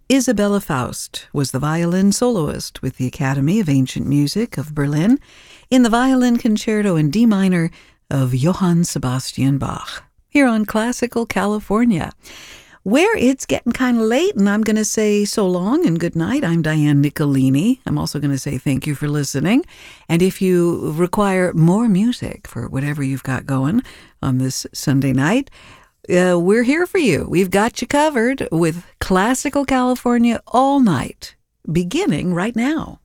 Isabella Faust was the violin soloist with the Academy of Ancient Music of Berlin in the Violin Concerto in D minor of Johann Sebastian Bach, here on Classical California, where it's getting kind of late, and I'm going to say so long and good night. I'm Diane Nicolini. I'm also going to say thank you for listening. And if you require more music for whatever you've got going on this Sunday night, we're here for you. We've got you covered with Classical California all night, beginning right now.